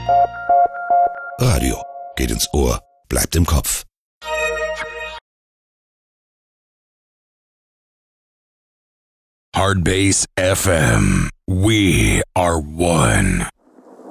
Radio geht ins Ohr, bleibt im Kopf. Hardbase FM. We are one.